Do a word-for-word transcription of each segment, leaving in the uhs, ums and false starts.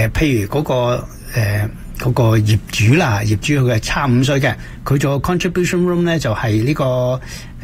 呃，譬如嗰、那個誒嗰、呃那個業主啦，業主佢係差五歲嘅，佢做 contribution room 咧就係、是、呢、這個誒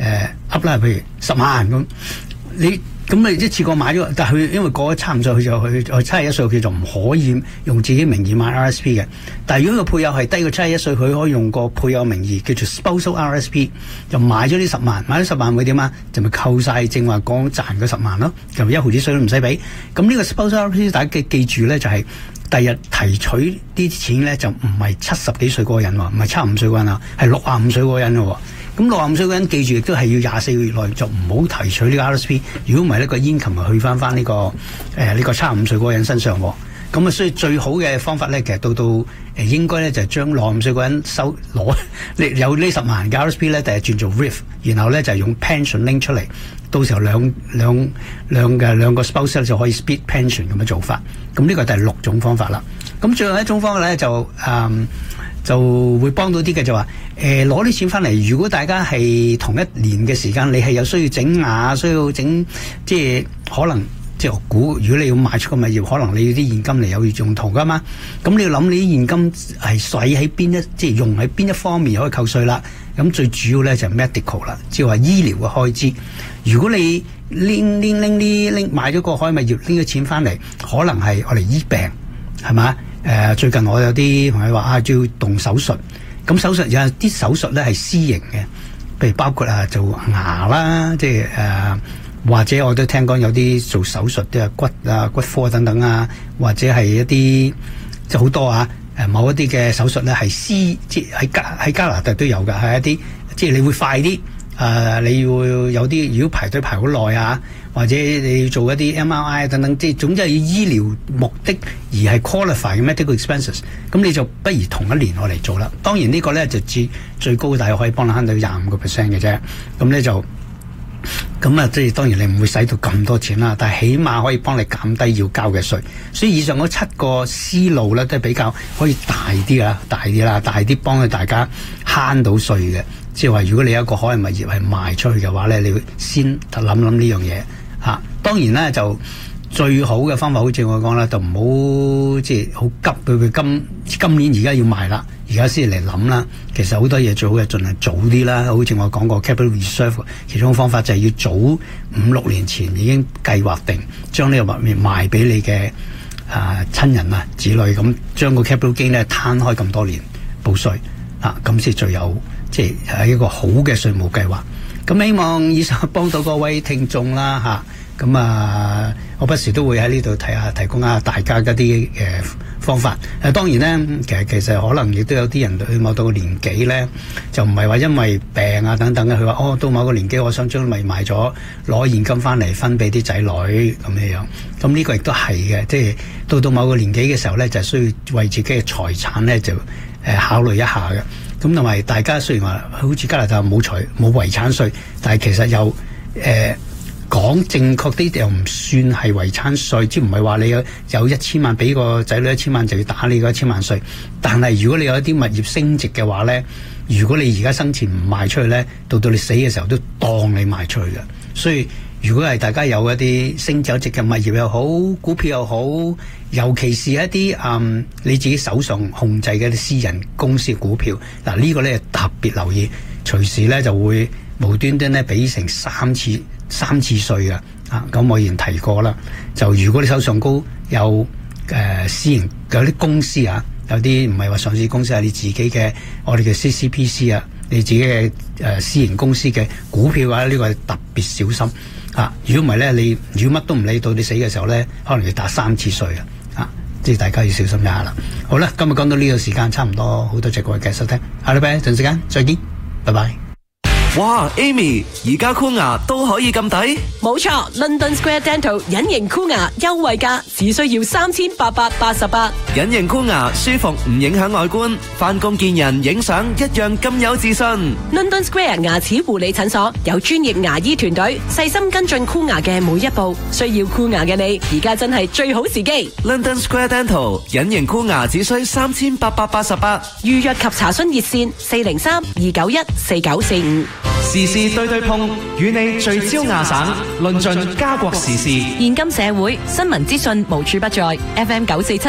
up 啦，譬如十萬咁，你。咁你一次過買咗，但係佢因為過咗差唔多，佢就佢佢七十一歲，佢就唔可以用自己名義買 R S P 嘅。但係如果個配偶係低過七十一歲，佢可以用個配偶名義叫做 spousal R S P， 就買咗呢十萬，買咗十萬會點啊？就咪扣晒正話講賺嗰十萬咯，就一毫子稅都唔使俾。咁呢個 spousal R S P 大家記記住咧，就係、是、第日提取啲錢咧，就唔係七十幾歲嗰個人喎，唔係七十五歲嗰個人啊，係六十五歲嗰個人喎。咁六十五歲嗰個人記住，亦都係要廿四個月內就唔好提取呢個 R S P。如果唔係呢個 income 咪去翻翻呢個誒呢、呃這個七十五歲嗰個人身上喎。咁啊，所以最好嘅方法咧，其實到到誒、呃、應該咧就係將六十五歲嗰個人收攞有呢十萬嘅 R S P 咧，第日轉做 R I F， 然後咧就係用 pension 拎出嚟，到時候兩兩兩嘅兩個 spouse 就可以 split pension 咁嘅做法。咁呢個係第六種方法啦。咁最後一種方法咧就誒。嗯就會幫到啲嘅就話誒攞啲錢翻嚟。如果大家係同一年嘅時間，你係有需要整牙，需要整即係可能即係我估，如果你要賣出個物業，可能你要啲現金嚟有用途噶嘛。咁你要諗你啲現金係使喺邊一，即係用喺邊一方面可以扣稅啦。咁最主要咧就係 medical 啦，即係話醫療嘅開支。如果你拎拎拎啲拎買咗個海物業，拎咗錢翻嚟，可能係我嚟醫病，係嘛？誒、呃、最近我有啲朋友話啊，要動手術，咁手術有啲手術咧係私營嘅，譬如包括啊做牙啦，即係誒、呃、或者我都聽講有啲做手術即係骨啊骨科等等啊，或者係一啲即係好多啊誒某一啲嘅手術咧係私，即係喺加喺加拿大都有㗎，係一啲即係你會快啲。誒、呃，你要有啲如果排隊排好耐啊，或者你要做一啲 M R I 等等，即係總之係醫療目的而係 qualify 嘅 medical expenses， 咁你就不如同一年我嚟做啦。當然呢個咧就至最高大約可以幫你慳到廿五個 percent 嘅啫。咁咧就咁啊，即係當然你唔會使到咁多錢啦，但係起碼可以幫你減低要交嘅稅。所以以上嗰七個思路咧都係比較可以大啲啊，大啲啦，大啲幫佢大家慳到稅嘅。即係話，如果你有一個海外物業係賣出去嘅話咧，你會先諗諗呢樣嘢嚇。當然咧，就最好嘅方法，好似我講啦，就唔好即係好急佢佢今今年而家要賣啦，而家先嚟諗啦。其實好多嘢最好係盡量早啲啦。好似我講過 capital reserve， 其中嘅方法就係要早五六年前已經計劃定將呢個物業賣俾你嘅啊親人啊子女，咁將個 capital gain 咧攤開咁多年報稅啊，咁先最有。即係一個好嘅稅務計劃，咁希望以上幫到各位聽眾啦嚇。咁啊，我不時都會喺呢度提下提供下大家一啲誒方法。誒、啊、當然咧，其實其實可能亦都有啲人去某到個年紀咧，就唔係話因為病啊等等嘅，佢話哦到某個年紀，我想將咪賣咗攞現金翻嚟分俾啲仔女咁樣樣。咁呢個亦都係嘅，即係到到某個年紀嘅時候咧，就需要為自己嘅財產咧就誒、呃、考慮一下嘅。咁同埋大家雖然話好似加拿大冇財冇遺產稅，但係其實又誒講正確啲又唔算係遺產稅，即唔係話你有有一千萬俾個仔女一千萬就要打你嗰一千萬稅。但係如果你有一啲物業升值嘅話咧，如果你而家生前唔賣出去咧，到到你死嘅時候都當你賣出去嘅。所以如果係大家有一啲升咗值嘅物業又好，股票又好，尤其是一啲嗯你自己手上控制嘅一啲私人公司嘅股票，嗱、這個、呢個咧特別留意，隨時咧就會無端端咧俾成三次三次稅嘅啊！咁我以前提過啦，就如果你手上高有誒、呃、私營有啲公司啊，有啲唔係話上市公司係你自己嘅，我哋嘅 C C P C 啊，你自己嘅誒、呃、私營公司嘅股票嘅話，呢、這個係特別小心。啊！如果唔係咧，你如果乜都唔理，到你死嘅時候咧，可能要打三次稅啊！啊，即係大家要小心一下啦。好啦，今日講到呢個時間差唔多，好多謝各位嘅收聽，下禮拜同時間再見，拜拜。 哇 ，Amy， 而家箍牙都可以咁抵？ 冇錯 ，London Square Dental 隱形箍牙優惠價只需要三千八百八十八。 隱形箍牙舒服唔影響外觀，返工見人影相一樣咁有自信。 London Square 牙齒護理診所有專業牙醫團隊，細心跟進箍牙嘅每一步。需要箍牙嘅你，而家真係最好時機。 London Square Dental 隱形箍牙只需三千八百八十八。 預約及查詢熱線四零三二九一四九四五。 時事對對碰，與你聚焦亞省，論盡家國時事。 現今社會新聞資訊無處不在。F M 九四七。